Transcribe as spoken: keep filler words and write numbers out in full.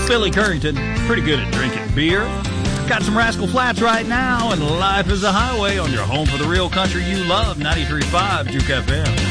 Billy Currington, pretty good at drinking beer. Got some Rascal Flats right now, and Life is a Highway on your home for the real country you love, ninety-three point five Juke F M.